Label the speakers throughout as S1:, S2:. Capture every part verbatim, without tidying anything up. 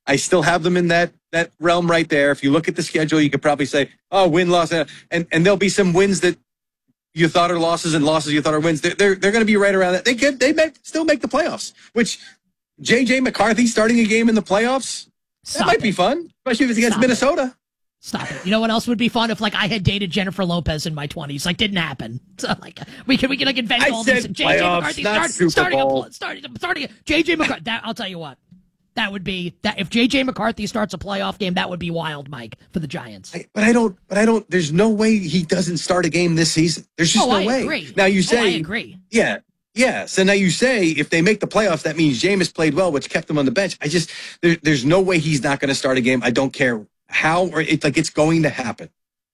S1: I still have them in that that realm right there. If you look at the schedule, you could probably say, oh, win, loss. And, and there'll be some wins that you thought are losses and losses you thought are wins. They're, they're, they're going to be right around that. They could, they may still make the playoffs, which J J McCarthy starting a game in the playoffs,
S2: Stop
S1: that might
S2: it.
S1: be fun, especially if it's against
S2: Stop
S1: Minnesota.
S2: It. Stop it. You know what else would be fun if, like, I had dated Jennifer Lopez in my twenties? Like, didn't happen. So, like, we can we can like invent
S1: I
S2: all
S1: said
S2: these. J J
S1: playoffs,
S2: McCarthy
S1: not
S2: start,
S1: Super
S2: starting
S1: Bowl.
S2: a starting starting J J McCarthy. That, I'll tell you what. That would be that if J J McCarthy starts a playoff game, that would be wild, Mike, for the Giants.
S1: I, but I don't. But I don't. There's no way he doesn't start a game this season. There's just
S2: oh,
S1: no
S2: I
S1: way.
S2: Agree.
S1: Now you say,
S2: oh, I agree.
S1: Yeah, yeah. So now you say if they make the playoffs, that means Jameis played well, which kept him on the bench. I just there, there's no way he's not going to start a game. I don't care how or it's like it's going to happen.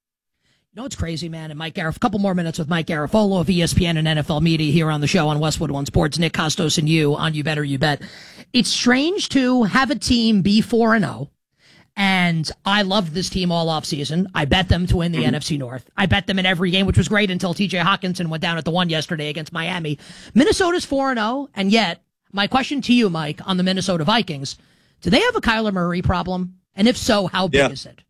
S2: You know, it's crazy, man. And Mike Garif, a couple more minutes with Mike Garafolo of E S P N and N F L Media here on the show on Westwood One Sports. Nick Costos and you on You Better You Bet. It's strange to have a team be four and oh. And I loved this team all offseason. I bet them to win the mm-hmm. N F C North. I bet them in every game, which was great until T J Hawkinson went down at the one yesterday against Miami. Minnesota's four and oh. And yet, my question to you, Mike, on the Minnesota Vikings, do they have a Kyler Murray problem? And if so, how big
S1: yeah.
S2: is it?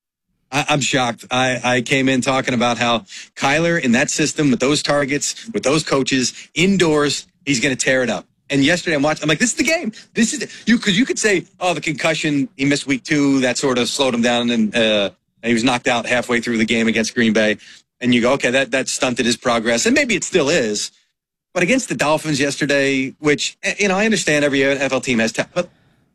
S1: I, I'm shocked. I, I came in talking about how Kyler in that system with those targets, with those coaches, indoors, he's going to tear it up. And yesterday I'm watching, I'm like, this is the game. This is you because you could say, oh, the concussion, he missed week two, that sort of slowed him down, and uh, he was knocked out halfway through the game against Green Bay. And you go, okay, that that stunted his progress, and maybe it still is. But against the Dolphins yesterday, which you know, I understand every N F L team has, ta- but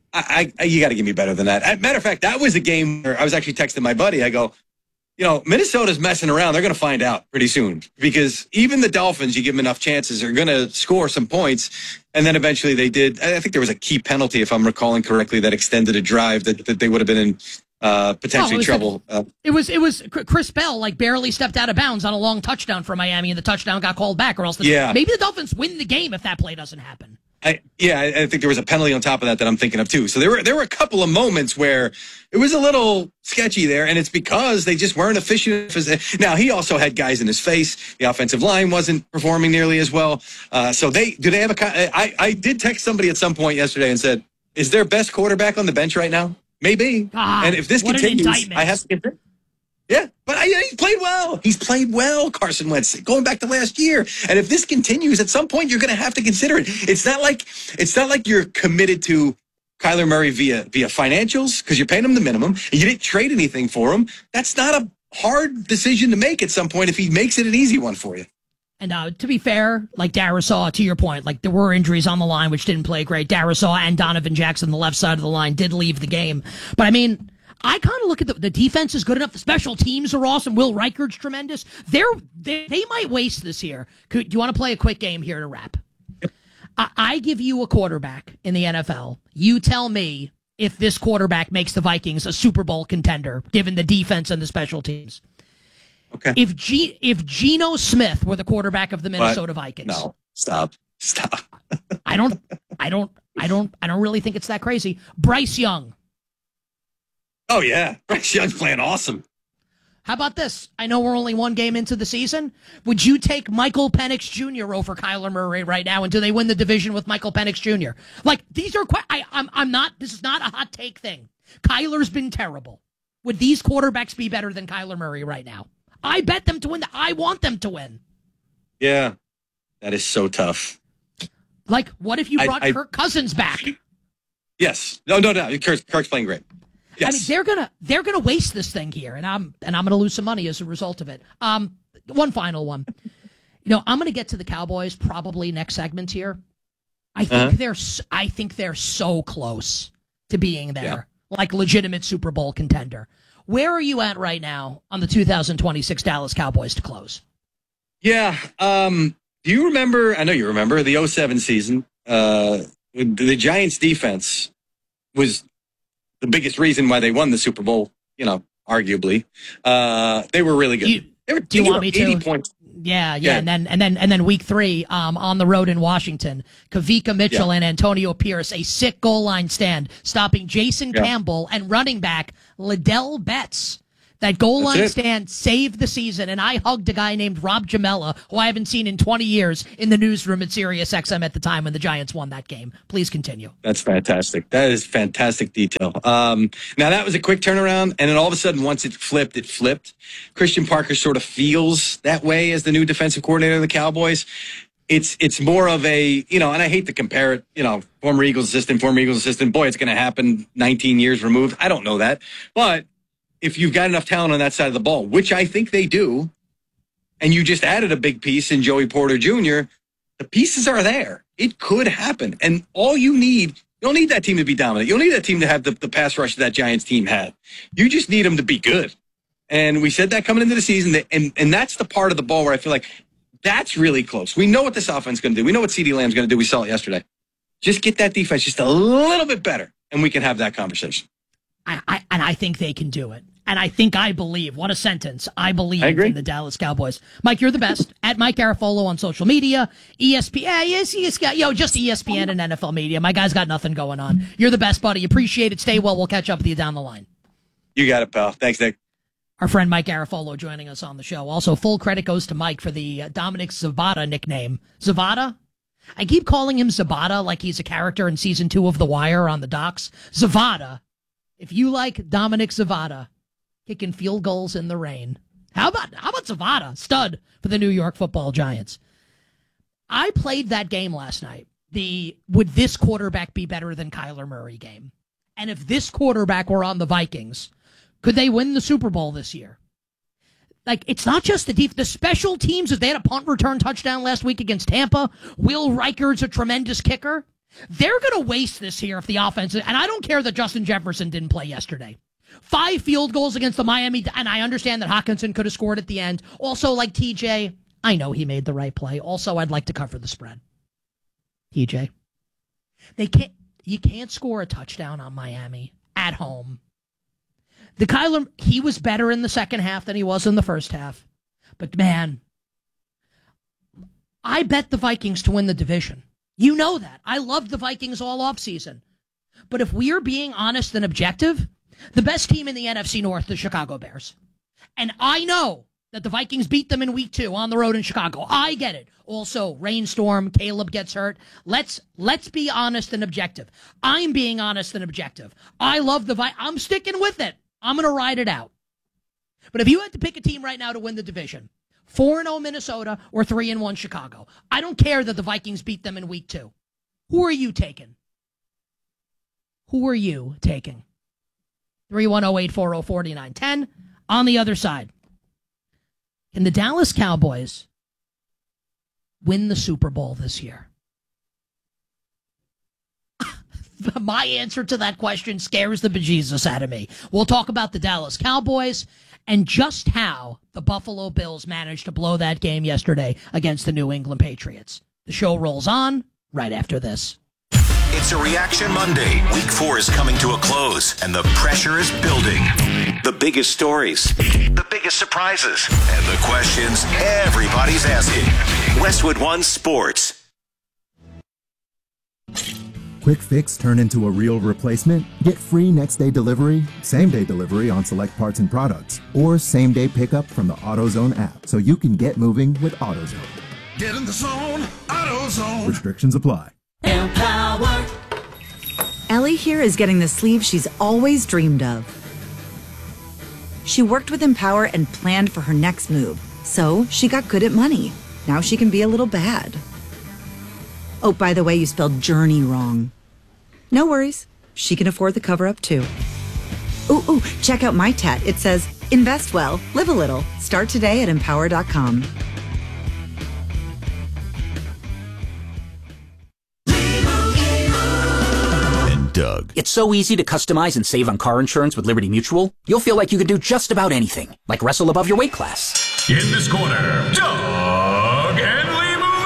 S1: I, I you got to give me better than that. As a matter of fact, that was a game where I was actually texting my buddy. I go, you know, Minnesota's messing around. They're going to find out pretty soon because even the Dolphins, you give them enough chances, are going to score some points. And then eventually they did. I think there was a key penalty, if I'm recalling correctly, that extended a drive that, that they would have been in uh, potentially
S2: oh, it
S1: trouble.
S2: Uh, it was it was Chris Bell like barely stepped out of bounds on a long touchdown for Miami, and the touchdown got called back, or else the,
S1: yeah.
S2: maybe the Dolphins win the game if that play doesn't happen.
S1: I, yeah, I think there was a penalty on top of that that I'm thinking of too. So there were there were a couple of moments where it was a little sketchy there, and it's because they just weren't efficient. Now he also had guys in his face. The offensive line wasn't performing nearly as well. Uh, so they do they have a? I I did text somebody at some point yesterday and said, "Is their best quarterback on the bench right now?" Maybe.
S2: God,
S1: and if this
S2: what
S1: continues,
S2: an indictment.
S1: I have to. Get Yeah, but I, he's played well. He's played well, Carson Wentz, going back to last year. And if this continues, at some point you're going to have to consider it. It's not like it's not like you're committed to Kyler Murray via via financials because you're paying him the minimum. And you didn't trade anything for him. That's not a hard decision to make at some point if he makes it an easy one for you.
S2: And uh, to be fair, like Darisaw, to your point, like there were injuries on the line which didn't play great. Darisaw and Donovan Jackson, the left side of the line, did leave the game. But I mean, I kind of look at the, the defense is good enough. The special teams are awesome. Will Reichard's tremendous. They're, they they might waste this here. Could, do you want to play a quick game here to wrap?
S1: Yep.
S2: I, I give you a quarterback in the N F L. You tell me if this quarterback makes the Vikings a Super Bowl contender, given the defense and the special teams.
S1: Okay.
S2: If G, if Geno Smith were the quarterback of the Minnesota
S1: what?
S2: Vikings,
S1: no, stop, stop.
S2: I don't, I don't, I don't, I don't really think it's that crazy. Bryce Young.
S1: Oh, yeah. Bryce Young's playing awesome.
S2: How about this? I know we're only one game into the season. Would you take Michael Penix Junior over Kyler Murray right now? And do they win the division with Michael Penix Junior? Like, these are, I, I'm, I'm not, this is not a hot take thing. Kyler's been terrible. Would these quarterbacks be better than Kyler Murray right now? I bet them to win. The, I want them to win.
S1: Yeah. That is so tough.
S2: Like, what if you brought I, I, Kirk Cousins back?
S1: Yes. No, no, no. Kirk, Kirk's playing great. Yes.
S2: I mean, they're gonna they're gonna waste this thing here, and I'm and I'm gonna lose some money as a result of it. Um, one final one. You know, I'm gonna get to the Cowboys probably next segment here. I think
S1: uh-huh.
S2: they're I think they're so close to being there, yeah. like legitimate Super Bowl contender. Where are you at right now on the two thousand twenty-six Dallas Cowboys to close?
S1: Yeah. Um, do you remember? I know you remember the oh seven season. Uh, the Giants defense was the biggest reason why they won the Super Bowl, you know, arguably. Uh, they were really good.
S2: Do you,
S1: they were,
S2: do you want me
S1: eighty
S2: to?
S1: Points.
S2: Yeah, yeah, yeah, and then and then and then week three, um, on the road in Washington, Kavika Mitchell yeah. and Antonio Pierce, a sick goal line stand, stopping Jason yeah. Campbell and running back Liddell Betts. That goal
S1: That's
S2: line
S1: it.
S2: stand saved the season, and I hugged a guy named Rob Jamella, who I haven't seen in twenty years, in the newsroom at Sirius X M at the time when the Giants won that game. Please continue.
S1: That's fantastic. That is fantastic detail. Um, now, that was a quick turnaround, and then all of a sudden, once it flipped, it flipped. Christian Parker sort of feels that way as the new defensive coordinator of the Cowboys. It's it's more of a, you know, and I hate to compare it, you know, former Eagles assistant, former Eagles assistant. Boy, it's going to happen nineteen years removed. I don't know that. But if you've got enough talent on that side of the ball, which I think they do, and you just added a big piece in Joey Porter Junior, the pieces are there. It could happen. And all you need, you don't need that team to be dominant. You don't need that team to have the, the pass rush that Giants team had. You just need them to be good. And we said that coming into the season, that, and, and that's the part of the ball where I feel like that's really close. We know what this offense is going to do. We know what CeeDee Lamb's going to do. We saw it yesterday. Just get that defense just a little bit better, and we can have that conversation.
S2: I, I and I think they can do it. And I think I believe, what a sentence, I believe
S1: I agree.
S2: in the Dallas Cowboys. Mike, you're the best. At Mike Garafolo on social media, E S P N, yes, E S P N, yo, just E S P N and N F L media. My guy's got nothing going on. You're the best, buddy. Appreciate it. Stay well. We'll catch up with you down the line.
S1: You got it, pal. Thanks, Nick.
S2: Our friend Mike Garafolo joining us on the show. Also, full credit goes to Mike for the uh, Dominic Zabata nickname. Zabata? I keep calling him Zabata like he's a character in season two of The Wire on the docks. Zavada. If you like Dominic Zavada kicking field goals in the rain, how about how about Zavada, stud for the New York Football Giants? I played that game last night. The would this quarterback be better than Kyler Murray game? And if this quarterback were on the Vikings, could they win the Super Bowl this year? Like, it's not just the def- the special teams. If they had a punt return touchdown last week against Tampa, Will Reichard's a tremendous kicker. They're going to waste this here if the offense, and I don't care that Justin Jefferson didn't play yesterday. Five field goals against the Miami, and I understand that Hawkinson could have scored at the end. Also, like T J, I know he made the right play. Also, I'd like to cover the spread. T J, they can't. You can't score a touchdown on Miami at home. The Kyler, he was better in the second half than he was in the first half. But man, I bet the Vikings to win the division. You know that. I loved the Vikings all offseason. But if we are being honest and objective, the best team in the N F C North, the Chicago Bears. And I know that the Vikings beat them in week two on the road in Chicago. I get it. Also, rainstorm, Caleb gets hurt. Let's let's be honest and objective. I'm being honest and objective. I love the Vikings. I'm sticking with it. I'm going to ride it out. But if you had to pick a team right now to win the division, four and oh Minnesota or three and one Chicago, I don't care that the Vikings beat them in week two. Who are you taking? Who are you taking? three one zero, eight four zero, four nine one zero. On the other side, can the Dallas Cowboys win the Super Bowl this year? My answer to that question scares the bejesus out of me. We'll talk about the Dallas Cowboys and just how the Buffalo Bills managed to blow that game yesterday against the New England Patriots. The show rolls on right after this.
S3: It's a Reaction Monday. Week four is coming to a close, and the pressure is building. The biggest stories, the biggest surprises, and the questions everybody's asking. Westwood One Sports.
S4: Quick fix turn into a real replacement? Get free next day delivery, same day delivery on select parts and products, or same day pickup from the AutoZone app so you can get moving with AutoZone.
S5: Get in the zone, AutoZone.
S4: Restrictions apply.
S6: Empower. Ellie here is getting the sleeve she's always dreamed of. She worked with Empower and planned for her next move, so she got good at money. Now she can be a little bad. Oh, by the way, you spelled journey wrong. No worries. She can afford the cover-up, too. Ooh, ooh, check out my tat. It says, invest well, live a little. Start today at empower dot com.
S3: And Doug.
S7: It's so easy to customize and save on car insurance with Liberty Mutual. You'll feel like you can do just about anything, like wrestle above your weight class.
S5: In this corner, Doug and Limu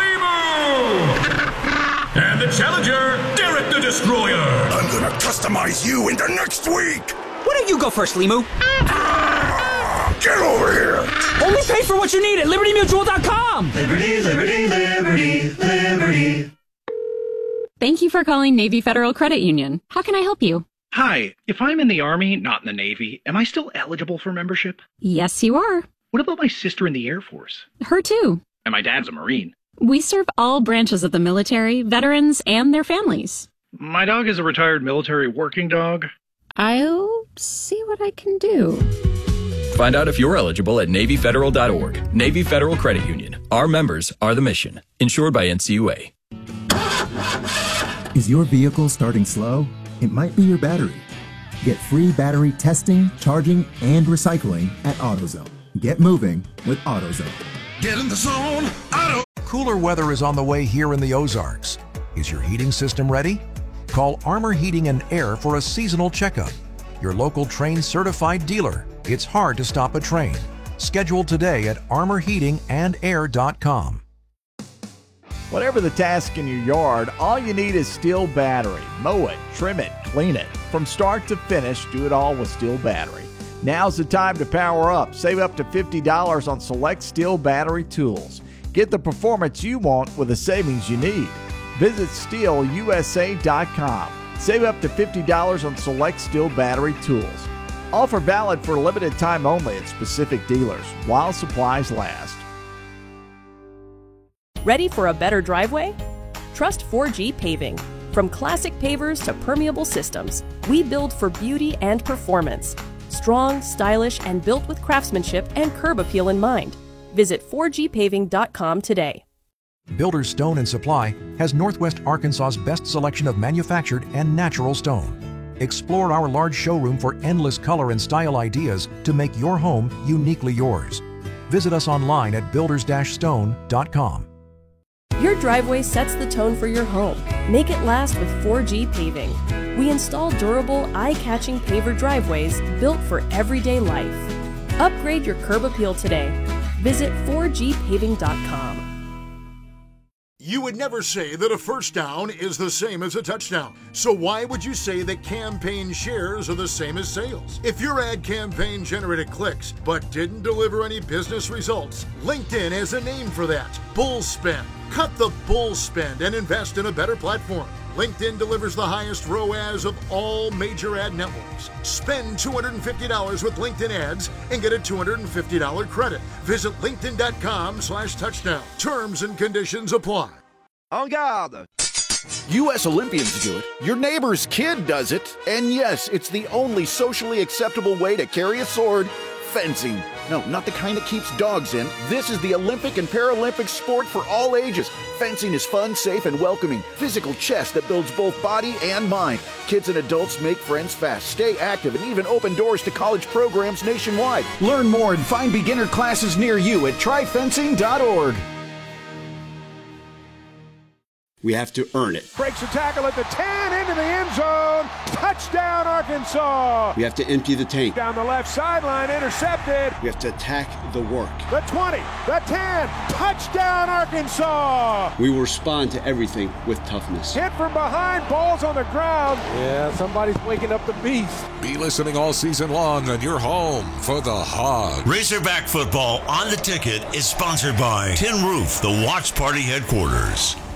S5: Limu. And the challenger, Derek the Destroyer. I'm gonna customize you into next week.
S7: Why don't you go first, Limu?
S5: Ah, get over here.
S7: Only pay for what you need at liberty mutual dot com.
S5: Liberty, liberty, liberty, liberty.
S8: Thank you for calling Navy Federal Credit Union. How can I help you? Hi, if I'm in the Army, not in the Navy, am I still eligible for membership?
S9: Yes, you are.
S8: What about my sister in the Air Force?
S9: Her too.
S8: And my dad's a Marine.
S9: We serve all branches of the military, veterans, and their families.
S8: My dog is a retired military working dog.
S9: I'll see what I can do.
S10: Find out if you're eligible at Navy Federal dot org. Navy Federal Credit Union. Our members are the mission. Insured by N C U A.
S4: Is your vehicle starting slow? It might be your battery. Get free battery testing, charging, and recycling at AutoZone. Get moving with AutoZone.
S5: Get in the zone, Auto.
S11: Cooler weather is on the way here in the Ozarks. Is your heating system ready? Call Armor Heating and Air for a seasonal checkup. Your local Trane certified dealer. It's hard to stop a Trane. Schedule today at armor heating and air dot com.
S12: Whatever the task in your yard, all you need is Steel Battery. Mow it, trim it, clean it. From start to finish, do it all with Steel Battery. Now's the time to power up. Save up to fifty dollars on select Steel Battery tools. Get the performance you want with the savings you need. Visit steel u s a dot com. Save up to fifty dollars on select Steel Battery tools. Offer valid for a limited time only at specific dealers while supplies last.
S13: Ready for a better driveway? Trust four G Paving. From classic pavers to permeable systems, we build for beauty and performance. Strong, stylish, and built with craftsmanship and curb appeal in mind. Visit four G paving dot com today.
S11: Builders Stone and Supply has Northwest Arkansas's best selection of manufactured and natural stone. Explore our large showroom for endless color and style ideas to make your home uniquely yours. Visit us online at builders stone dot com.
S13: Your driveway sets the tone for your home. Make it last with four G Paving. We install durable, eye-catching paver driveways built for everyday life. Upgrade your curb appeal today. Visit four G paving dot com.
S14: You would never say that a first down is the same as a touchdown. So why would you say that campaign shares are the same as sales? If your ad campaign generated clicks but didn't deliver any business results, LinkedIn has a name for that: bull spend. Cut the bull spend and invest in a better platform. LinkedIn delivers the highest R O A S of all major ad networks. Spend two hundred fifty dollars with LinkedIn ads and get a two hundred fifty dollars credit. Visit linkedin dot com slash touchdown. Terms and conditions apply.
S15: En garde! U S Olympians do it, your neighbor's kid does it, and yes, it's the only socially acceptable way to carry a sword: fencing. No, not the kind that keeps dogs in. This is the Olympic and Paralympic sport for all ages. Fencing is fun, safe, and welcoming. Physical chess that builds both body and mind. Kids and adults make friends fast, stay active, and even open doors to college programs nationwide. Learn more and find beginner classes near you at try fencing dot org.
S16: We have to earn it.
S17: Breaks a tackle at the ten, into the end zone. Touchdown, Arkansas.
S16: We have to empty the tank.
S17: Down the left sideline, intercepted.
S16: We have to attack the work.
S17: The twenty, the ten, touchdown, Arkansas.
S16: We will respond to everything with toughness.
S17: Hit from behind, balls on the ground. Yeah, somebody's waking up the beast.
S18: Be listening all season long on your home for the Hog.
S3: Razorback football on the ticket is sponsored by Tin Roof, the watch party headquarters.